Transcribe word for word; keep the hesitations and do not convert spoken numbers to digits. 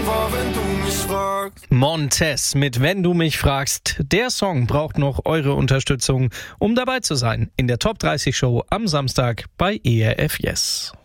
wenn du mich fragst. Montez mit Wenn du mich fragst. Der Song braucht noch eure Unterstützung, um dabei zu sein in der Top dreißig Show am Samstag bei E R F Yes.